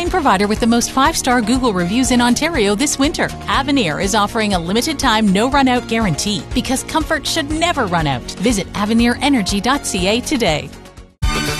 propane provider with the most 5-star Google reviews in Ontario this winter. Avenir is offering a limited-time no-run-out guarantee because comfort should never run out. Visit AvenirEnergy.ca today.